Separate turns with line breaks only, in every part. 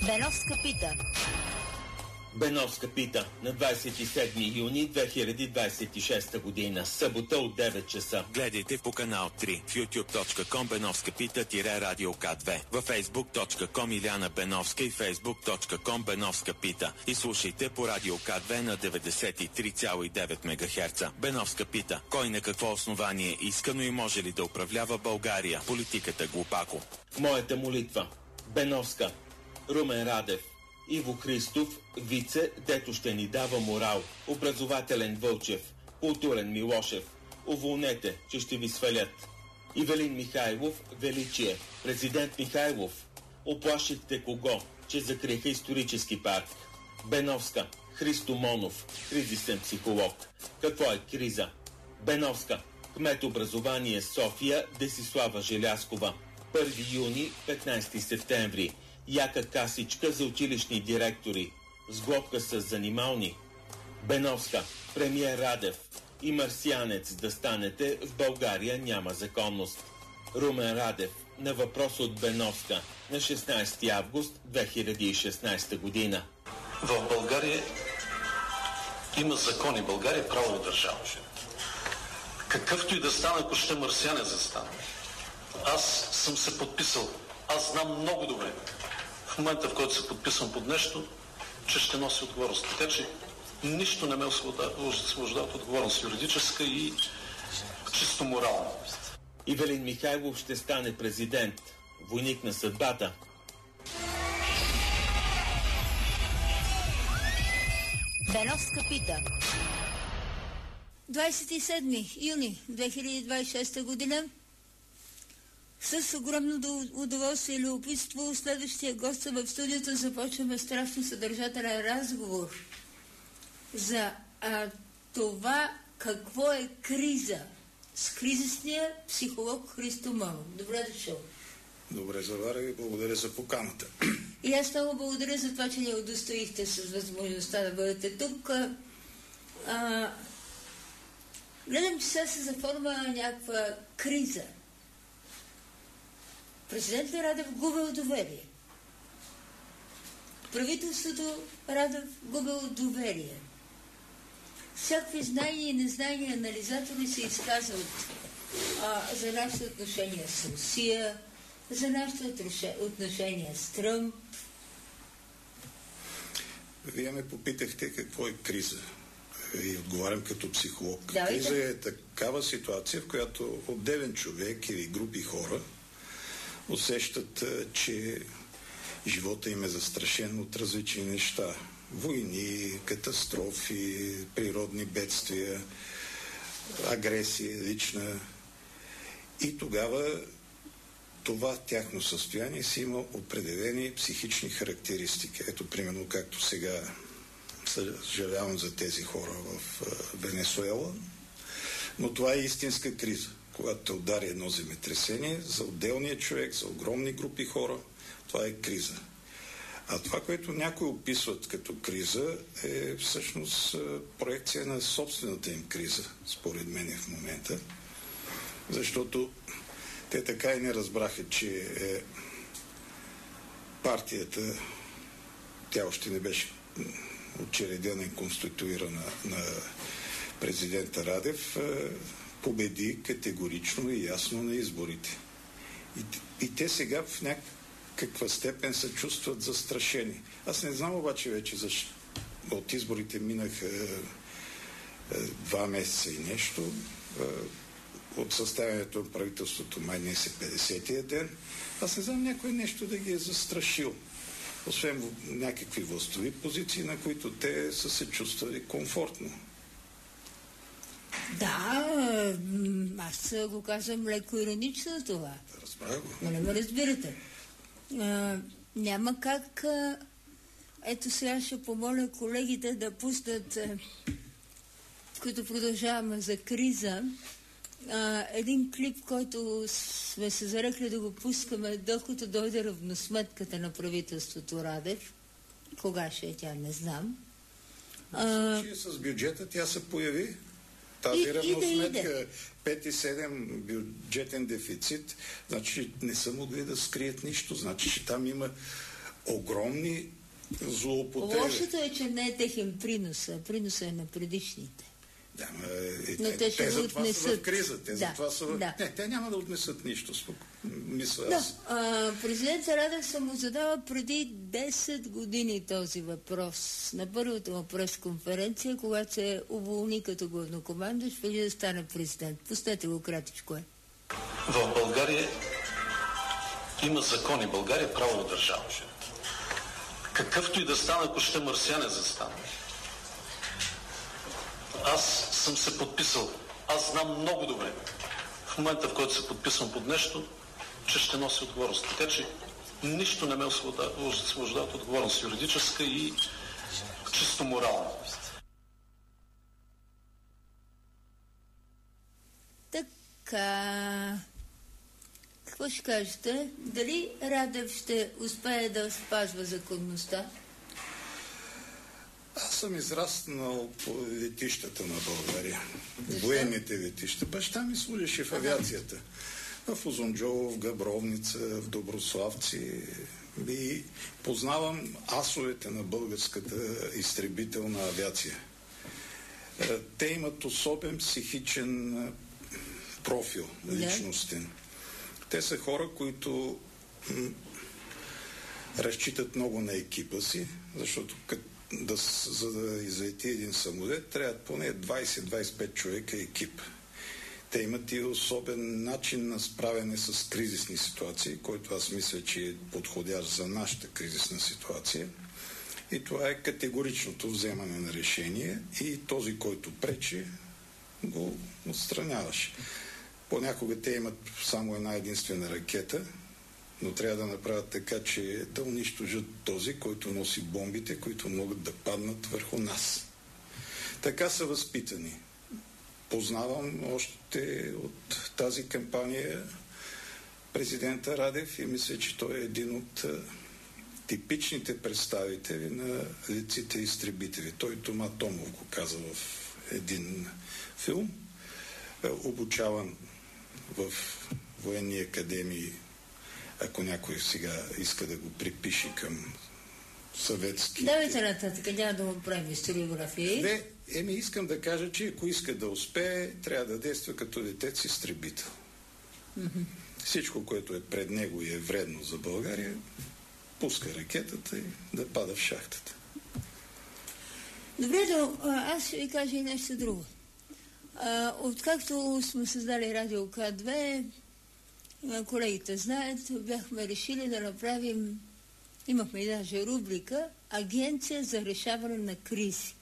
Беновска пита.
Беновска пита на 27 юни 2026 година, събота от 9 часа.
Гледайте по канал 3 в youtube.com Беновска пита-радио К2, във facebook.com Иляна Беновска и facebook.com Беновска пита и слушайте по радио К2 на 93,9 МГц. Беновска пита: кой на какво основание искано и може ли да управлява България? Политиката глупако.
Моята молитва. Беновска. Румен Радев. Иво Христов, вице, дето ще ни дава морал. Образователен Вълчев. Културен Милошев. Уволнете, че ще ви свалят. Ивелин Михайлов, величие. Президент Михайлов. Оплашихте кого? Че закриха исторически парк. Беновска. Христо Монов, кризисен психолог. Какво е криза? Беновска. Кмет образование София, Десислава Желяскова. 1 юни, 15 септември. Яка касичка за училищни директори. Сглобка с занимални. Беновска. Премиер Радев. И марсианец да станете, в България няма законност. Румен Радев. На въпрос от Беновска на 16 август 2016 година.
В България има закони. България е правова държава. Какъвто и да стане, ако ще марсианец да стане. Аз съм се подписал. Аз знам много добре в момента, в който се подписвам под нещо, че ще носи отговорност. Така че нищо не ме освобождава от отговорност юридическа и чисто морална.
Ивелин Михайлов ще стане президент. Войник на съдбата.
Беновска пита. 27 юни 2026 година. С огромно удоволствие и любопитство следващия гост в студиото започваме страшно съдържателен разговор за това какво е криза с кризисния психолог Христо Монов. Добре дошъл.
Добре заваря и благодаря за поканата.
И аз много благодаря за това, че ни удостоихте с възможността да бъдете тук. Гледам, че сега се заформа някаква криза. Президентът Радев губил доверие. Правителството Радев губил доверие. Всякакви знания и незнания анализатори се изказват за нашите отношения с Русия, за нашите отношения с Тръмп.
Вие ме попитахте какво е криза. И отговарям като психолог.
Давайте.
Криза е такава ситуация, в която отделен човек или групи хора усещат, че живота им е застрашен от различни неща. Войни, катастрофи, природни бедствия, агресия лична. И тогава това тяхно състояние си има определени психични характеристики. Ето, примерно, както сега съжалявам за тези хора в Венесуела, но това е истинска криза. Когато те удари едно земетресение, за отделния човек, за огромни групи хора, това е криза. А това, което някои описват като криза, е всъщност проекция на собствената им криза, според мен в момента. Защото те така и не разбраха, че партията, тя още не беше учредена и конституирана на президента Радев, победи категорично и ясно на изборите. И те сега в някаква степен се чувстват застрашени. Аз не знам обаче вече защо. От изборите минаха 2 месеца и нещо. От съставянето на правителството май не се 50-тия ден. Аз не знам някой нещо да ги е застрашил. Освен някакви властови позиции, на които те са се чувствали комфортно.
Да, аз го казвам леко иронично това.
Разбрах го.
Но не ме разбирате. Няма как... Ето сега ще помоля колегите да пуснат, които продължаваме за криза, един клип, който сме се зарекли да го пускаме, докато дойде равносметката на правителството Радев. Кога ще е тя, не знам.
В случая с бюджета тя се появи. Тази равносметка 5,7 бюджетен дефицит, значи не са могли да скрият нищо. Значи, че там има огромни злоупотреби.
Лошото е, че не е техен принос, а приносът е на предишните.
Да,
но те ще го
затова
отнесат.
са в криза. Затова са в...
Да.
Не, те няма да отнесат нищо. Мисля аз.
Президент Радев съм му задава преди 10 години този въпрос. На първата му пресконференция, когато се уволни като главнокомандващ, преди да стане президент. Пуснете го кратичко е.
В България има закони. България е правова държава. Какъвто и да стане, ако ще марсиане застане. Аз съм се подписал. Аз знам много добре в момента, в който се подписвам под нещо, че ще носи отговорност. Така че нищо не ме освобождава от отговорност юридическа и чисто морална.
Така... Какво ще кажете? Дали Радев ще успее да спазва законността?
Аз съм израснал по летищата на България. Военните летища. Баща ми служеше в авиацията. В Узунджово, в Габровница, в Доброславци. И познавам асовете на българската изтребителна авиация. Те имат особен психичен профил, личностен. Те са хора, които разчитат много на екипа си, защото за да излети един самолет, трябва поне 20-25 човека екип. Те имат и особен начин на справяне с кризисни ситуации, който аз мисля, че е подходящ за нашата кризисна ситуация. И това е категоричното вземане на решение и този, който пречи, го отстраняваш. Понякога те имат само една единствена ракета, но трябва да направят така, че да унищожат този, който носи бомбите, които могат да паднат върху нас. Така са възпитани. Познавам още от тази кампания президента Радев и мисля, че той е един от типичните представители на летците изтребители. Той Тома Томов го каза в един филм, обучаван в военни академии, ако някой сега иска да го припиши към съветски...
Давайте нататък, няма да му правим историография.
Не, искам да кажа, че ако иска да успее, трябва да действа като летец изтребител. Всичко, което е пред него и е вредно за България, пуска ракетата и да пада в шахтата.
Добре, аз ще ви кажа и нещо друго. Откакто сме създали Радио К2, колегите знаят, бяхме решили да направим, имахме и даже рубрика, Агенция за решаване на кризи.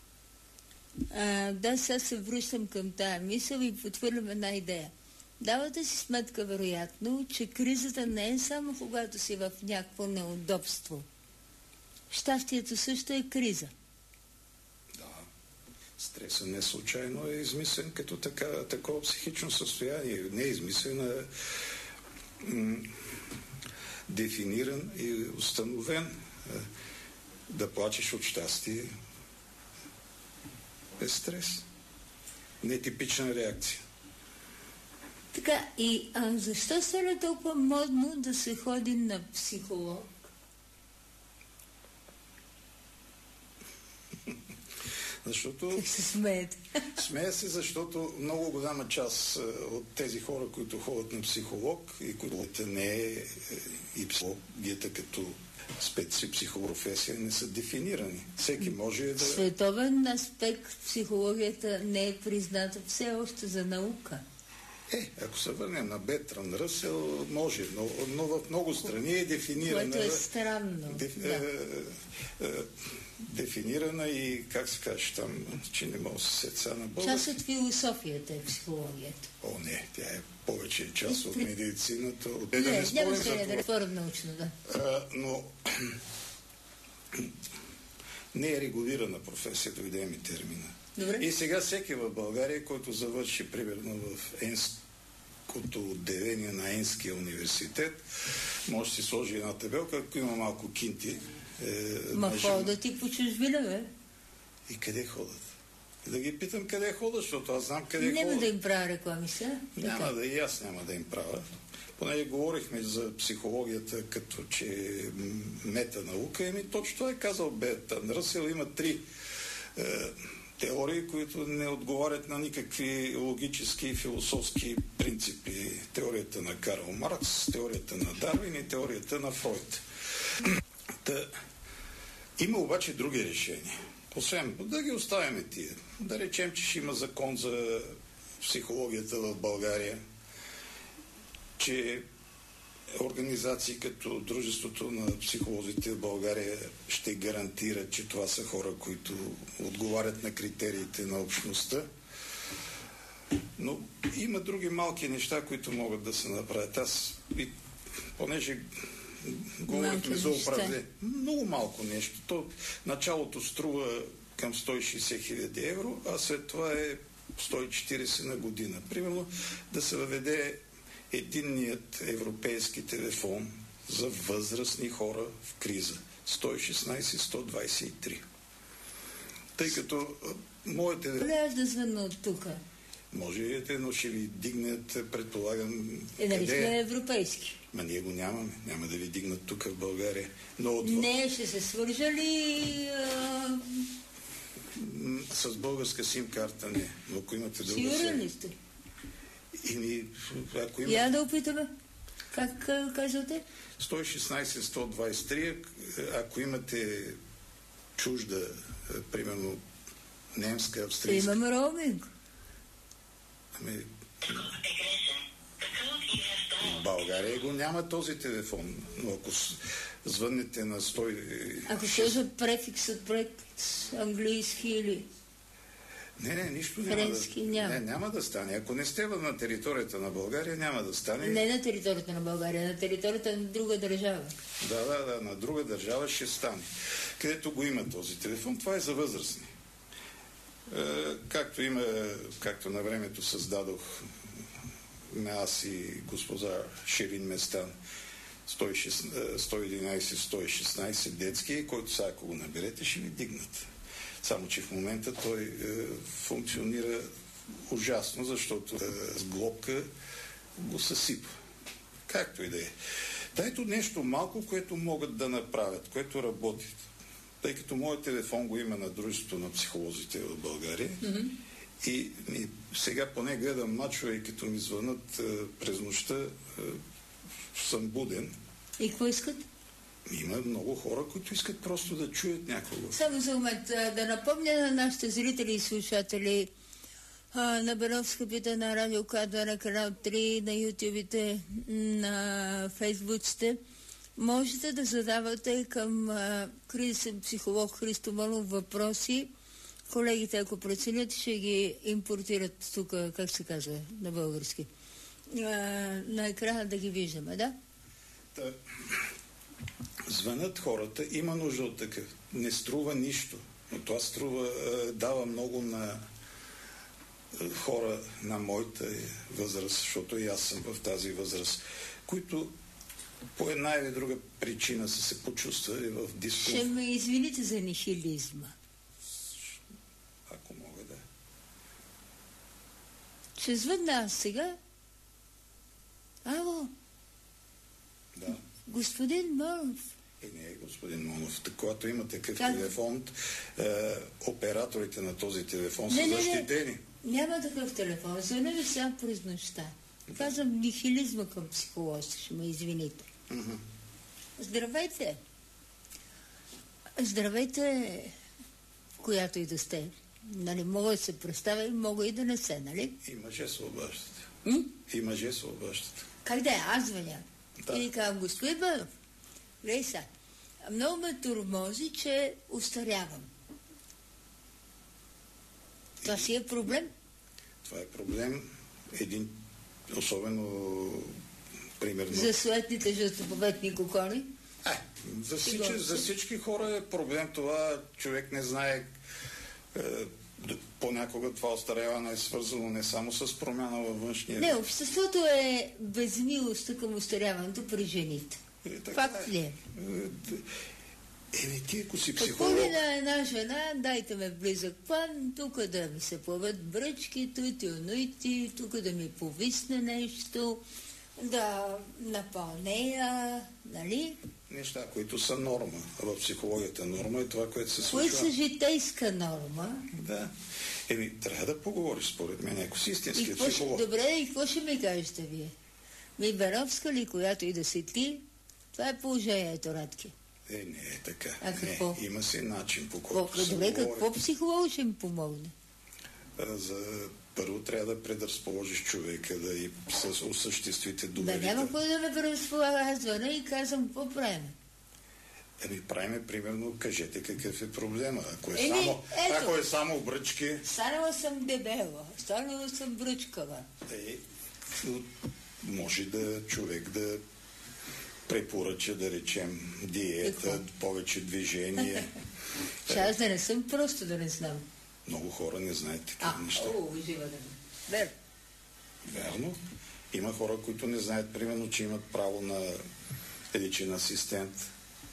Да, сега се връщам към тая мисъл и потвърлям една идея. Давате си сметка, вероятно, че кризата не е само когато си в някакво неудобство. Щастието също е криза.
Стресът не случайно е измислен като такова психично състояние. Не е измислен, а дефиниран и установен. Да плачеш от щастие без стрес. Нетипична реакция.
Така, и защо стане толкова модно да се ходи на психолог?
Защото...
Как се смеете?
Смея се, защото много голяма част от тези хора, които ходят на психолог и които не е и психологията като психопрофесия, не са дефинирани. Всеки може да...
Световен аспект психологията не е призната все още за наука.
Ако се върнем на Бертранд Ръсел, може, но в много страни е дефинирана...
Което е странно.
Дефинирана и, как се каже там, че не мога да се сетя на български.
Част от философията е психологията.
Не, тя е повече част от медицината.
Няма се да реформ научно, да.
Но не е регулирана професия, дойде ми термина.
Добре.
И сега всеки в България, който завърши примерно в Енското отделение на Енския университет, може да си сложи една табелка, ако има малко кинти.
Ходят и по чужбина, бе.
И къде ходят? Да ги питам къде ходя, защото аз знам къде ходя.
Няма да им правя реклами сега.
Няма да, и аз няма да им правя. Понеже говорихме за психологията като че метанаука, еми точно това е казал Бертранд Ръсел. Има 3 теории, които не отговарят на никакви логически и философски принципи. Теорията на Карл Маркс, теорията на Дарвин и теорията на Фройд. Има обаче други решения. Освен да ги оставяме тия. Да речем, че ще има закон за психологията в България, че организации като Дружеството на психолозите в България ще гарантират, че това са хора, които отговарят на критериите на общността. Но има други малки неща, които могат да се направят. Аз, понеже говорихме за управление, много малко нещо. То началото струва към 160 хиляди евро, а след това е 140 на година. Примерно да се въведе единният европейски телефон за възрастни хора в криза. 116-123. Тъй като моите...
Трябва да звънна от тук.
Може, но ще ви дигнат, предполагам...
Нали сме европейски?
Ма ние го нямаме. Няма да ви дигнат тук в България. Но
Не, ще се свържа ли...
С българска сим-карта не. Но ако имате друга...
Сигурен ли сте?
Ако имате...
Я да опитаме. Как казвате?
116-123, ако имате чужда, примерно немска, австрийска...
Имам роуминг.
Ами... В България го няма този телефон, но ако звъннете на 100...
Ако сложа префикс от проект английски или...
Не, нищо
няма.
Няма да стане. Ако не сте на територията на България, няма да стане.
Не на територията на България, на територията на друга държава.
Да, на друга държава ще стане. Където го има този телефон, това е за възрастни. Както на времето създадох аз и госпожа Ширин Местан 111-116 детски, който сега ако го наберете, ще ви дигнат. Само че в момента той функционира ужасно, защото с глобка го съсипа. Както и да е. Ето нещо малко, което могат да направят, което работи. Тъй като моят телефон го има на Дружеството на психолозите в България. И сега поне гледам мачове и като ми звънат през нощта, съм буден.
И какво искат?
Има много хора, които искат просто да чуят някого.
Само за момент да напомня на нашите зрители и слушатели на Беновска пита, на Радио К2, на канал 3, на ютубите, на фейсбуците. Можете да задавате към кризисен психолог Христо Малов въпроси. Колегите, ако преценят, ще ги импортират тук, как се казва на български. На екрана да ги виждаме, да?
Звънят хората, има нужда от такъв. Не струва нищо, но това дава много на хора на моята възраст, защото и аз съм в тази възраст, които по една или друга причина са се почувствали в дискомфорт.
Ще ме извините за нихилизма.
Ако мога да.
Ще звънна аз сега. Ало.
Да.
Господин Монов.
Не, господин Монов. Когато има такъв телефон, операторите на този телефон са защитени.
Няма такъв телефон. Звъня ви сега през нощта. Казвам нихилизма към психолозите. Ще ме извините. Здравейте. Здравейте, в която и да сте. Нали, мога да се представя и мога и да не се, нали?
И мъже се обаждат. И мъже се обаждат.
Как да е? Аз звъня. Да. И казвам, господин Банов, гледай сега, много ме тормози, че устарявам. Това си е проблем? Това
е проблем. Особено примерно...
За суетните жълтоповетни кокони?
За всички хора е проблем това. Човек не знае... Понякога това остаряване е свързано не само с промяна във външния...
Не, обществото е безмилостта към остаряването при жените. Факт ли е?
Ти ако си
Какво
психолог...
ли на една жена, дайте ме близък план, тук да ми се плават бръчки, тути, тук да ми повисне нещо, да напълнея, нали?
Неща, които са норма. В психологията норма е това, което се случва.
Кои са житейска норма?
Да. Трябва да поговориш, според мен, ако си истински психолог.
Добре, и какво ще ми кажете вие? Беновска ли, която и да си ти? Това е положението, Радки.
Не е така.
А какво?
Има си начин, по който се
говори. Какво психолог ще ми помогне?
Първо трябва да предразположиш човека, да и осъществите доверите.
Да няма кой да ме предразполага, аз звъня и казвам, какво правим?
Правиме, примерно, кажете какъв е проблема. Ако е само бръчки...
Станала съм дебела, станала съм бръчкава.
Може да човек да препоръча, да речем, диета, повече движение.
Аз да не съм, просто да не знам.
Много хора не знаят такива неща.
Жива да не.
Верно. Има хора, които не знаят, примерно, че имат право на личен асистент.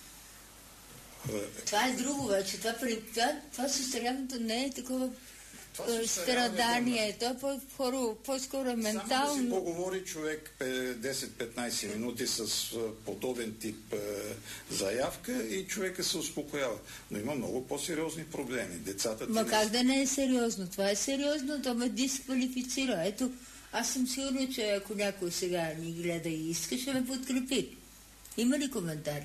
Това е друго вече. Това състоянието не е такова страдание. То е по-скоро ментално.
Само да си поговори човек 10-15 минути с подобен тип заявка и човека се успокоява. Но има много по-сериозни проблеми. Децата...
Как да не е сериозно? Това е сериозно, то ме дисквалифицира. Ето, аз съм сигурна, че ако някой сега ни гледа и иска, ще ме подкрепи. Има ли коментари?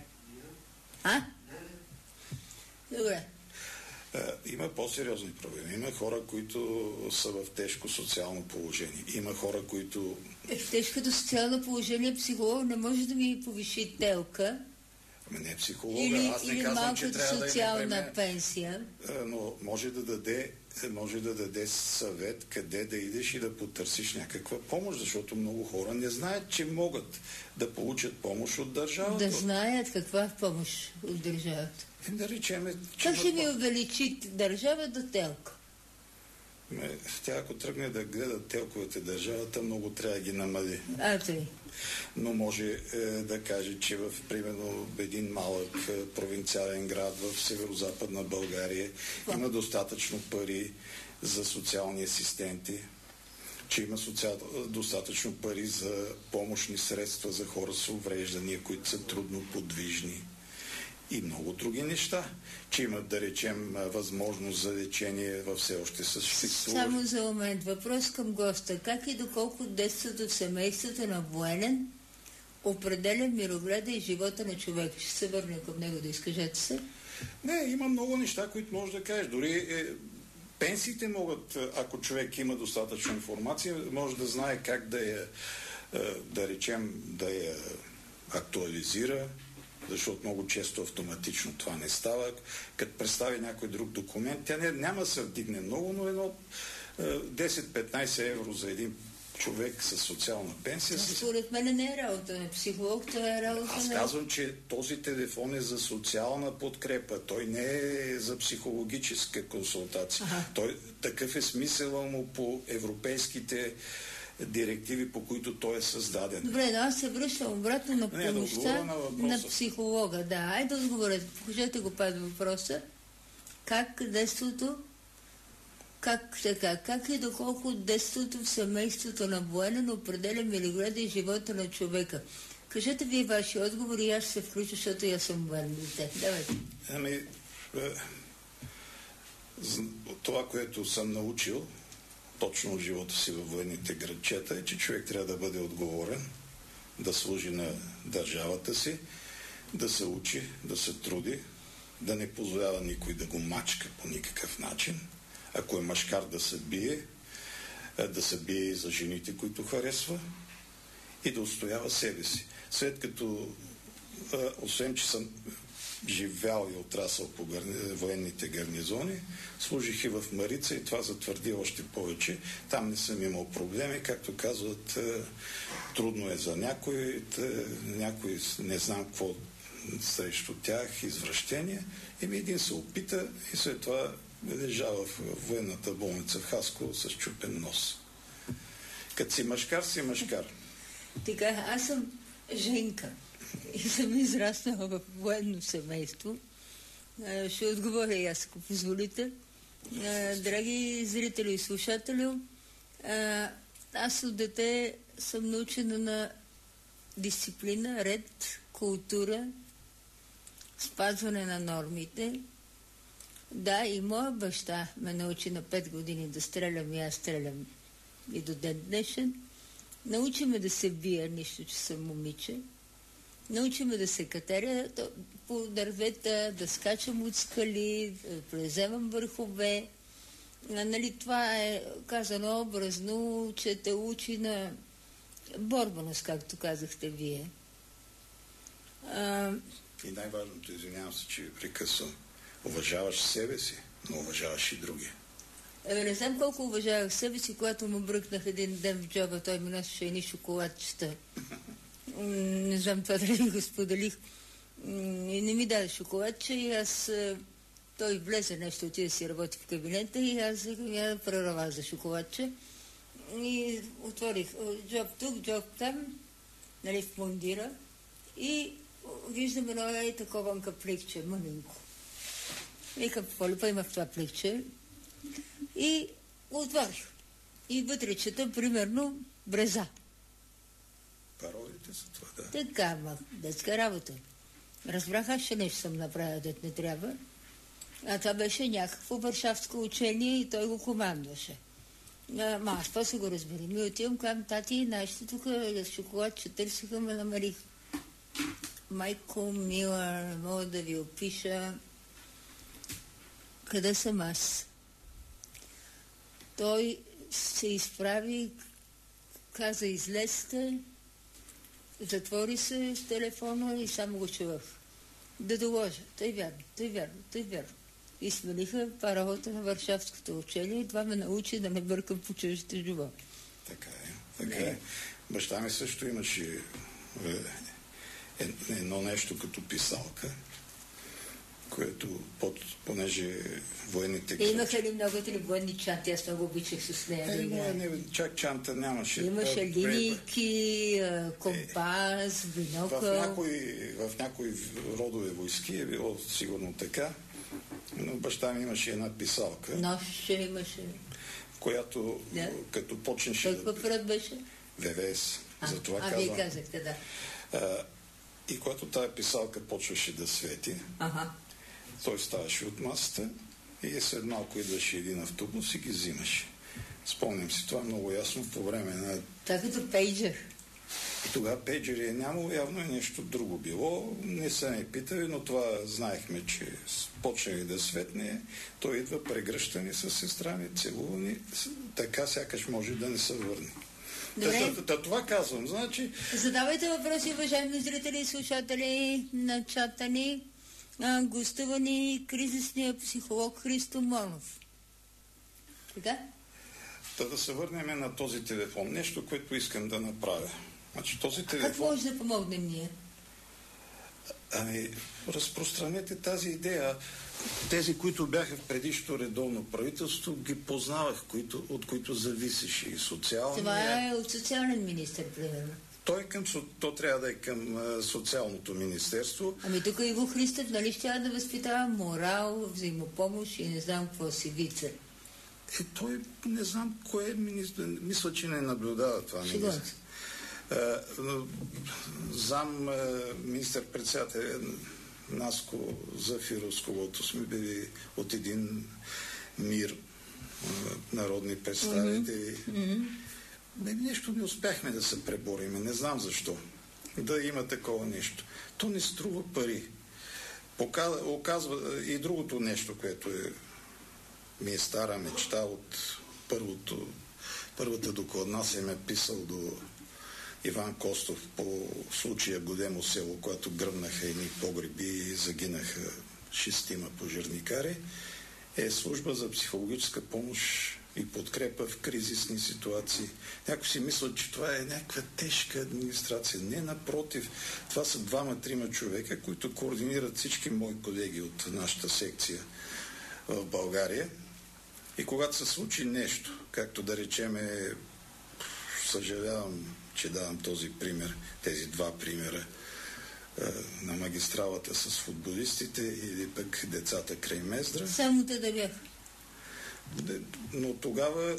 Добре.
Има по-сериозни проблеми. Има хора, които са в тежко социално положение. Има хора, които...
В тежкото социално положение психолог не може да ми повиши телка.
Не е психолога. Аз не казвам, че трябва да
социална пенсия.
Но може да даде съвет къде да идеш и да потърсиш някаква помощ, защото много хора не знаят, че могат да получат помощ от държавата.
Да знаят каква помощ от държавата.
Да речем...
Как ще ми увеличи държавата телка?
Тя ако тръгне да гледа телковете държавата, много трябва да ги намали. Но може да каже, че в примерно един малък провинциален град в северо-западна България има достатъчно пари за социални асистенти, че има достатъчно пари за помощни средства за хора с увреждания, които са трудно подвижни. И много други неща, че имат, да речем, възможност за лечение във все още съществува.
Само за момент. Въпрос към госта. Как и доколко детството в семейството на военен определя мирогледа и живота на човек? Ще се върне към него да изкажете се.
Не, има много неща, които можеш да кажеш. Дори пенсиите могат, ако човек има достатъчно информация, може да знае как да речем, да я актуализира, защото много често автоматично това не става. Като представи някой друг документ, тя няма да се вдигне много, но едно 10-15 евро за един човек с социална пенсия.
Според мен не е работа на психолог, това е работа
Аз казвам, че този телефон е за социална подкрепа. Той не е за психологическа консултация. Такъв е смисъл му по европейските директиви, по които той е създаден.
Добре, но аз се връщам обратно на помощта на психолога. Да, айде да отговорете. Покажете го пак въпроса. Как детството, как и доколко детството в семейството на военен определя милигледа и живота на човека? Кажете вие ваши отговори и аз ще се включа, защото аз съм военно дете. Давайте.
Това, което съм научил точно от живота си във военните градчета, е, че човек трябва да бъде отговорен, да служи на държавата си, да се учи, да се труди, да не позволява никой да го мачка по никакъв начин. Ако е мъжкар, да се бие и за жените, които харесва, и да отстоява себе си. След като, освен че съм живял и отрасъл по военните гарнизони, служих и в Марица и това затвърди още повече. Там не съм имал проблеми, както казват, трудно е за някой не знам какво срещу тях, извращения. Един се опита и след това лежа в военната болница в Хасково с чупен нос. Като си мъжкар, си мъжкар.
Така, аз съм женка и съм израснала в военно семейство Ще отговоря и аз, ако позволите. Драги зрители и слушатели, аз от дете съм научена на дисциплина, ред, култура, спазване на нормите. Да, и моя баща ме научи на 5 години да стрелям и аз стрелям и до ден днешен. Научи ме да се бия, нищо, че съм момиче. Научи ме да се катеря по дървета, да скачам от скали, да превземам върхове. Нали, това е казано образно, че те учи на борбеност, както казахте вие.
И най-важното, извинявам се, че ви прекъсвам, уважаваш себе си, но уважаваш и други.
Не знам колко уважавах себе си, когато му бръкнах един ден в джоба, той ми носеше едни шоколадчета. Не знам това дали го споделих. И не ми даде шоколадче и аз... Той влезе нещо, отида си работи в кабинета и аз я прерава за шоколадче. И отворих джоб тук, джоб там, нали, в мундира. И виждам едно такова пликче, мъненко. Викам, какво има в това пликче? И отворих. И вътре чета, примерно, бреза.
Паролите са това, да.
Така, детска работа. Разбрах, аз ще нещо съм направила, дет не трябва. А това беше някакво варшавско учение и той го командваше. Аз после го разберем. И отивам към тати, нашите тук шоколад, че търсиха, ме намерих. Майко мила, не мога да ви опиша. Къде съм аз? Той се изправи, каза, излезте, затвори се с телефона и само го чувах. Да доложа. Той вярно, той вярно, той вярно. И смениха паролата на варшавското учение и това ме научи да не бъркам по чуждите животи.
Така е, така е. Баща ми също имаше едно нещо като писалка, което понеже военните...
Имаха ли много военни чанти? Аз много обичах с нея.
Не, чак чанта нямаше.
Имаше линейки, компас, бинокъл.
В някои родове войски е било сигурно така, но баща ми имаше една писалка.
Нощ имаше.
Която като почнеше
да... Какъв род беше?
ВВС. Затова казвам.
Вие казахте, да.
И когато тая писалка почваше да свети, той ставаше от масата и след малко идваше един автобус и ги взимаше. Спомням си това много ясно по време на...
Това като пейджер.
И тогава пейджери е нямало, явно е нещо друго било. Не са ме питали, но това знаехме, че почнали да светне. Той идва прегръщани с сестра ми, целувани, така сякаш може да не се върне. Това казвам, значи...
Задавайте въпроси, уважаеми зрители и слушатели на чата ни. Гостува ни кризисния психолог Христо Монов. Така?
Да се върнем на този телефон. Нещо, което искам да направя. Значи, този телефон...
Как може да помогнем ние?
Разпространете тази идея. Тези, които бяха в предишното редовно правителство, ги познавах, от които зависеше и социалния...
Това е от социален министър, примерно.
То трябва да е към социалното министерство.
Тук Иво Христов, нали ще да възпитава морал, взаимопомощ и не знам какво си вице.
Той не знам кое министър... Мисля, че не наблюдава това министър. Зам министър-председател Наско Зафиров, с когото сме били от един мир народни представители. Нещо не успяхме да се пребориме, не знам защо. Да има такова нещо. То не струва пари. Оказва и другото нещо, което ми е стара мечта от първата докладна съм е писал до Иван Костов по случая Годемо село, когато гръмнаха едни погреби и загинаха 6 пожарникари, е служба за психологическа помощ и подкрепа в кризисни ситуации. Някой си мислят, че това е някаква тежка администрация. Не, напротив. Това са 2-3 човека, които координират всички мои колеги от нашата секция в България. И когато се случи нещо, както да речеме, съжалявам, че давам този пример, тези 2 примера, на магистралата с футболистите или пък децата край Мездра.
Само те да бяха.
Но тогава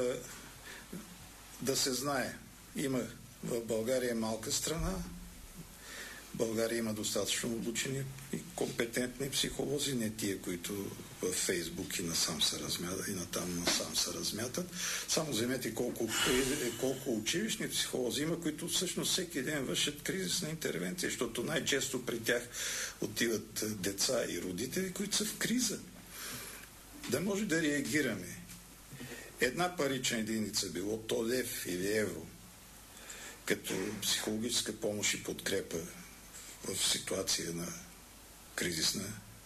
да се знае, в България е малка страна, България има достатъчно обучени и компетентни психолози, не тия, които в Фейсбук и натам се размятат. Само вземете колко училищни психолози има, които всъщност всеки ден вършат кризисна интервенция, защото най-често при тях отиват деца и родители, които са в криза. Да може да реагираме. Една парична единица, било то лев или евро, като психологическа помощ и подкрепа в ситуация на кризисна,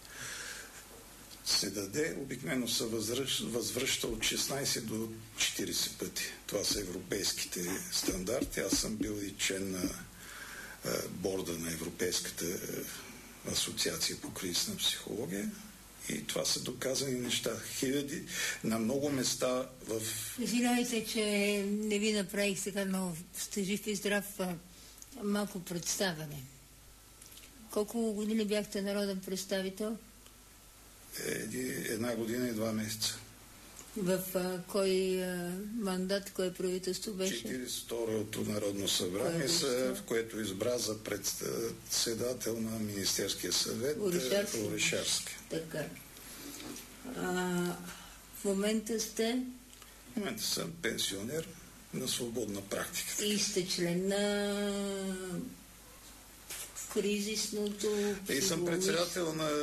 се даде, обикновено се възвръща от 16 до 40 пъти. Това са европейските стандарти. Аз съм бил и член на борда на Европейската асоциация по кризисна психология. И това са доказани неща. Хиляди, на много места в...
Извинявайте, че не ви направих сега, но сте жив и здрав, малко представяне. Колко години бяхте народен представител?
1 година и 2 месеца.
В кой мандат, кое правителство беше?
42-то Народно събрание, в което избра за председател на Министерския съвет Орешарски.
Така. В момента сте?
В момента съм пенсионер на свободна практика.
И сте член на кризисното...
И съм председател на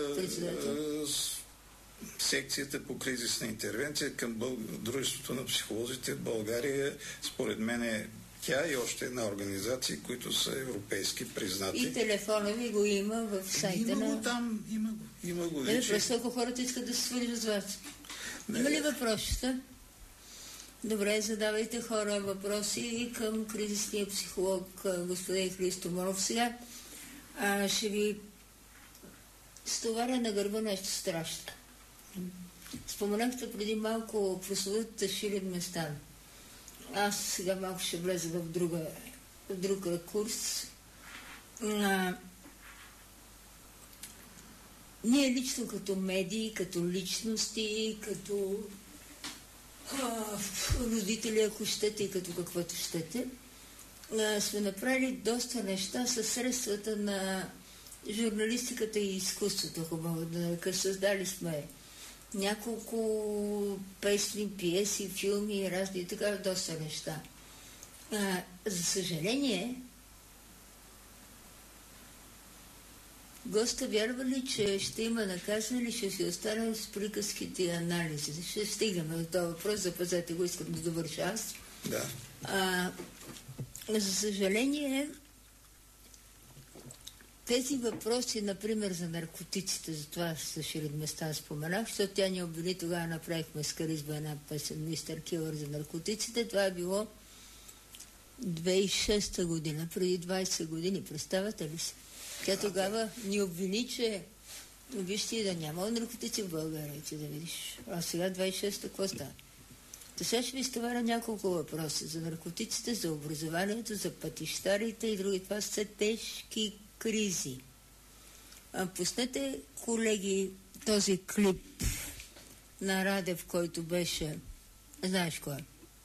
секцията по кризисна интервенция към Дружеството на психолозите в България. Според мен е тя и още една организация, които са европейски признати.
И телефона ви го има в сайта на...
Има го там, има го.
Просто ако хората искат да се свържат с вас. Има ли въпроси? Добре, задавайте хора въпроси към кризисния психолог господин Христо Монов. Сега ще ви стоваря на гърба нещо страшно. Споменахте преди малко прословутата Ширин Местан. Аз сега малко ще влеза в друг ракурс. Ние лично като медии, като личности, като родители, ако щете и като каквото щете, сме направили доста неща със средствата на журналистиката и изкуството, хубаво да нарека. Създали сме няколко песни, пиеси, филми и разни така доста неща. За съжаление, госта вярва ли, че ще има наказване или ще си останем с приказките и анализи? Ще стигаме до този въпрос, запазете го, искам да довърша аз.
Да.
За съжаление, тези въпроси, например, за наркотиците, за това с Ширин Местан споменах, защото тя ни обвини, тогава направихме с Каризма една песен Мистер Килър за наркотиците. Това е било 2006 година, преди 20 години. Представете ли се? Тя тогава ни обвини, че вижте да няма наркотици в България, че да видиш. А сега 26-та, какво става? Сега ще ви стоваря няколко въпроса за наркотиците, за образованието, за пътищарите и други. Това са тежки кризи. Пуснете, колеги, този клип на Радев, който беше... Знаеш кой?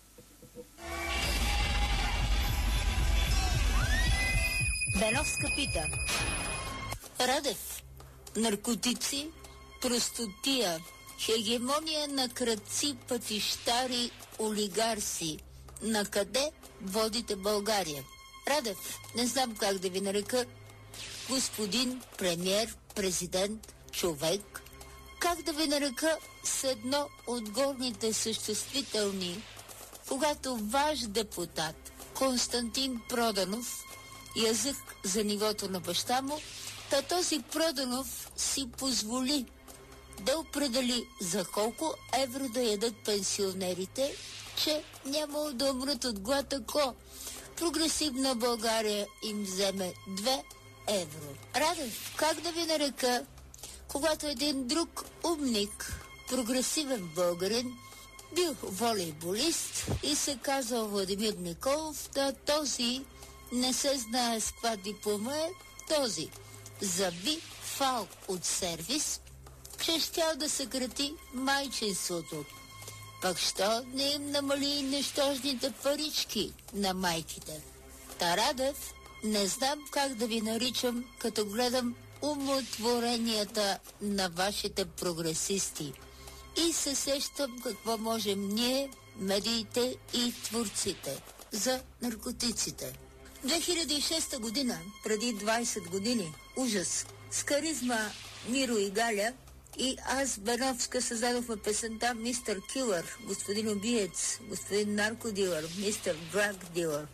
Беновска пита. Радев. Наркотици, простотия, хегемония на крадци, пътищари, олигарси. На къде водите България? Радев, не знам как да ви нарека, господин, премиер, президент, човек, как да ви нарека с едно от горните съществителни, когато ваш депутат Константин Проданов язък за нивото на баща му, та този Проданов си позволи да определи за колко евро да ядат пенсионерите, че няма да умрат от глад, ако прогресивна България им вземе 2 евро. Радев, как да ви нарека, когато един друг умник, прогресивен българин, бил волейболист и се казал Владимир Николов, да този не се знае с каква диплома е, този зави фал от сервис, че щял да съкрати майчинството. Пък що не им намали нищожните парички на майките? Та Радев, не знам как да ви наричам, като гледам умотворенията на вашите прогресисти. И се сещам какво можем ние, медиите и творците, за наркотиците. 2006 година, преди 20 години, ужас, с каризма Миро и Галя и аз, Беновска, създадохме песента Мистер Килър, господин убиец, господин наркодилър, мистер драг дилър.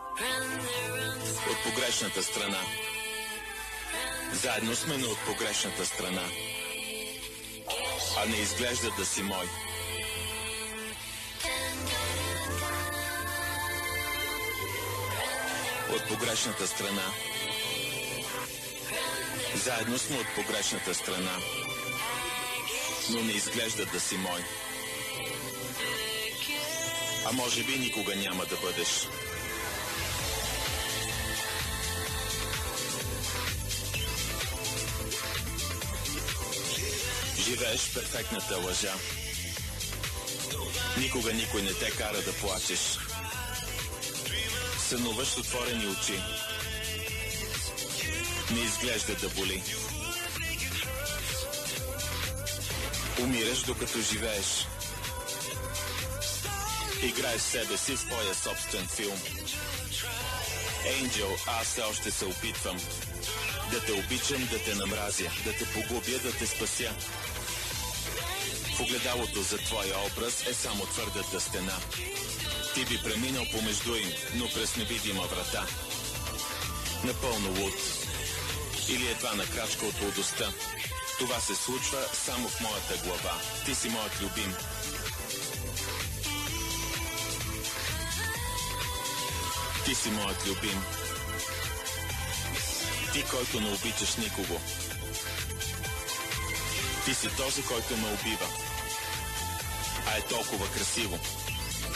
От погрешната страна. Заедно сме, но от погрешната страна. А не изглежда да си мой. От погрешната страна. Заедно сме от погрешната страна. Но не изглежда да си мой. А може би никога няма да бъдеш. Живееш в перфектната лъжа. Никога никой не те кара да плачеш. Сънуваш с отворени очи. Не изглежда да боли. Умираш докато живееш. Играеш себе си в твоя собствен филм. Енджел, аз все още се опитвам да те обичам, да те намразя, да те погубя, да те спася. В огледалото за твоя образ е само твърдата стена. Ти би преминал помежду им, но през невидима врата. Напълно луд. Или едва на крачка от лудостта. Това се случва само в моята глава. Ти си моят любим. Ти си моят любим. Ти, който не обичаш никого. Ти си този, който ме убива. А е толкова красиво.